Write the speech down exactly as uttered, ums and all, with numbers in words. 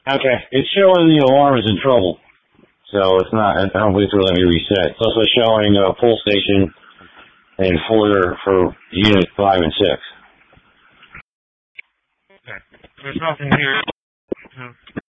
Okay, it's showing the alarm is in trouble, so it's not. I don't believe it's going to let me reset. It's also showing a pull station and folder for units five and six. Okay, there's nothing here.